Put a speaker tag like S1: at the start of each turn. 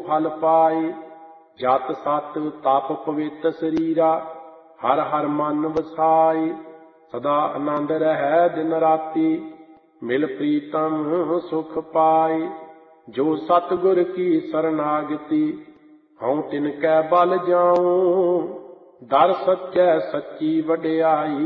S1: ਫਲ ਪਾਏ। ਜਤ ਸਤ ਤਪ ਪਵਿੱਤ ਸਰੀਰਾ, ਹਰ ਹਰ ਮਨ ਵਸਾਏ। ਸਦਾ ਆਨੰਦ ਰਹਿ ਦਿਨ ਰਾਤੀ, ਮਿਲ ਪ੍ਰੀਤਮ ਸੁਖ ਪਾਏ। ਜੋ ਸਤਿਗੁਰ ਕੀ ਸਰਨਾਗਤੀ, ਹਉ ਤਿਨ ਕੈ ਬਲ ਜਾਉ। ਦਰ ਸੱਚੈ ਸੱਚੀ ਵਡਿਆਈ,